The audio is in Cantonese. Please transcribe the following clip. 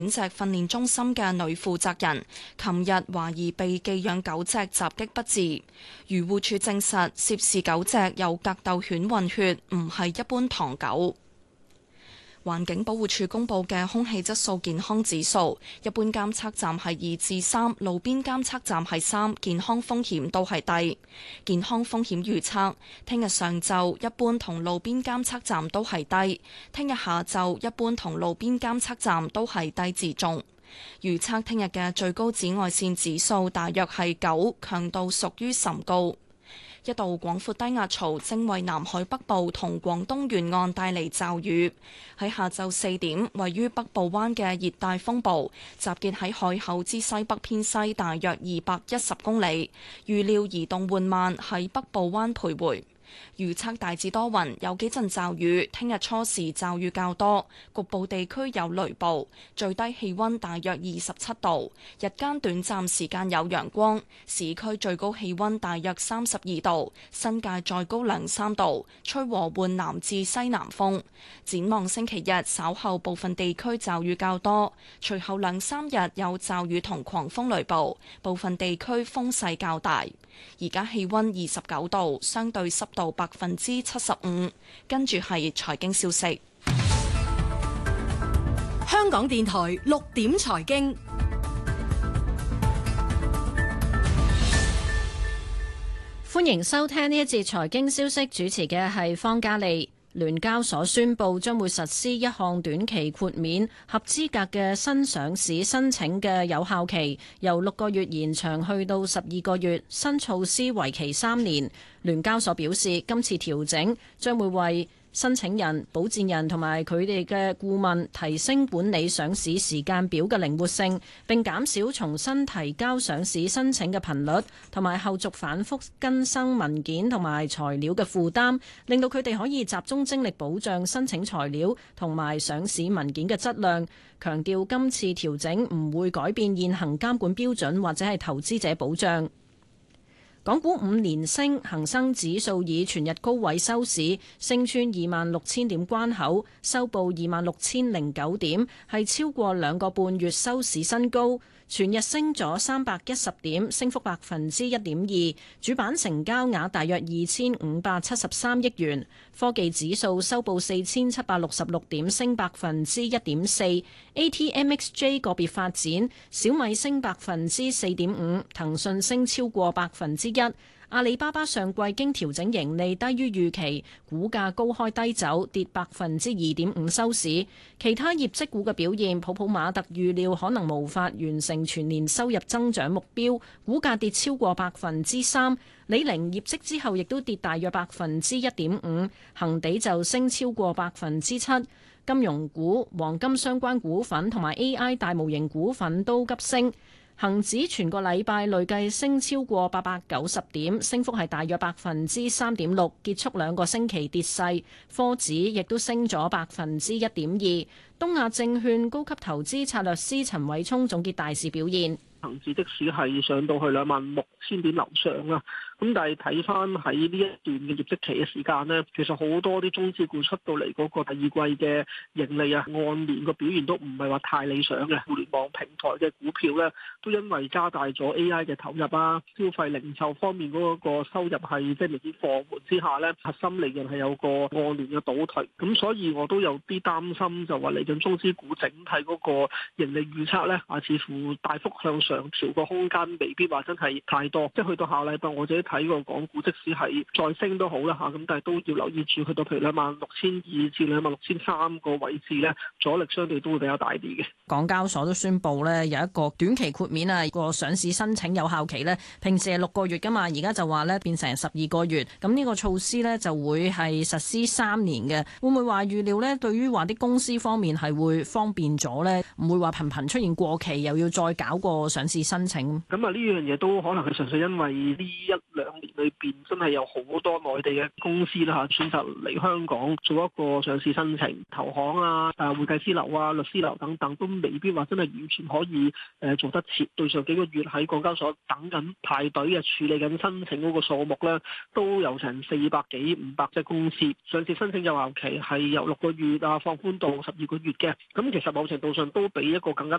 隻訓練中心嘅女負責人，琴日懷疑被寄養狗隻襲擊不治。漁護署證實涉事狗隻有格鬥犬混血，唔係一般唐狗。環境保護署公布嘅空氣質素健康指數，一般監測站係2至3，路邊監測站係3，健康風險都係低。健康風險預測，聽日上晝一般同路邊監測站都係低，聽日下晝一般同路邊監測站都係低至中。預測聽日嘅最高紫外線指數大約係9，強度屬於甚高。一道廣闊低壓槽正為南海北部同廣東沿岸帶嚟驟雨。喺下晝4點，位於北部灣嘅熱帶風暴集結喺海口之西北偏西大約210公里，預料移動緩慢喺北部灣徘徊。預測大致多雲，有幾陣驟雨。聽日初時驟雨較多，局部地區有雷暴。最低氣溫大約27度，日間短暫時間有陽光。市區最高氣溫大約32度，新界再高2-3度。吹和緩南至西南風。展望星期日稍後部分地區驟雨較多，隨後2-3日有驟雨同狂風雷暴，部分地區風勢較大。而家氣溫29度，相對濕度75%。跟住係財經消息。 香港電台6點財經， 歡迎收聽呢一節財經消息，主持嘅係方嘉利。聯交所宣布將會實施一項短期豁免合資格嘅新上市申請嘅有效期，由6個月延長去到12個月。新措施為期3年。聯交所表示，今次調整將會為申請人、保薦人同埋佢哋嘅顧問提升管理上市時間表嘅靈活性，並減少重新提交上市申請嘅頻率，同埋後續反覆更新文件同埋材料嘅負擔，令到佢哋可以集中精力保障申請材料同埋上市文件嘅質量。強調今次調整唔會改變現行監管標準或者係投資者保障。港股5連升，恒生指數以全日高位收市，升穿26,000點關口，收報26,009點，係超過2個半月收市新高。全日升咗310點，升幅1.2%。主板成交額大約2,573億元。科技指數收報4,766點，升1.4%。ATMXJ 個別發展，小米升4.5%，騰訊升超過1%。阿里巴巴上季經調整盈利低於預期，股價高開低走，跌2.5%收市。其他業績股嘅表現，普普馬特預料可能無法完成全年收入增長目標，股價跌超過3%。李寧業績之後亦都跌大約1.5%，恒地就升超過7%。金融股、黃金相關股份同埋 AI 大模型股份都急升。恒指全個禮拜累計升超過890點，升幅係大約3.6%，結束2個星期跌勢。科指亦都升咗1.2%。東亞證券高級投資策略師陳偉聰總結大市表現。 恒指即使係上到去26,000點樓上啦，咁但係睇翻喺呢一段嘅業績期嘅時間呢，其實好多啲中資股出到嚟嗰個第二季嘅盈利啊，按年個表現都唔係話太理想嘅。互聯網平台嘅股票呢，都因為加大咗 AI 嘅投入啊，消費零售方面嗰個收入係即係明顯放緩之下呢，核心利潤係有個按年嘅倒退，咁所以我都有啲擔心，就話嚟緊中資股整體嗰個盈利預測呢，似乎大幅向上調個空間未必話真係太多，即係去到下禮拜我自己睇個港股，即使係再升都好啦嚇，咁但係都要留意住去到譬如26,200至26,300個位置咧，阻力相對都會比較大啲嘅。 港交所都宣布咧有一個短期豁免啊，個上市申請有效期咧，平時係6個月噶嘛，而家就話咧變成12個月，咁呢個措施咧就會係實施3年嘅，會唔會話預料咧對於話啲公司方面係會方便咗咧，唔會話頻頻出現過期又要再搞個上市申請？ 咁啊呢樣嘢都可能係純粹因為呢1-2年裏邊真係有好多內地嘅公司啦嚇，選擇嚟香港做一個上市申請，投行啊、會計師樓啊、律師樓等等都未必話真係完全可以做得切。對上幾個月喺港交所等緊排隊啊處理緊申請嗰個數目咧，都有成400幾500隻公司上市申請有效期係由6個月放寬到12個月嘅，咁其實某程度上都比一個更加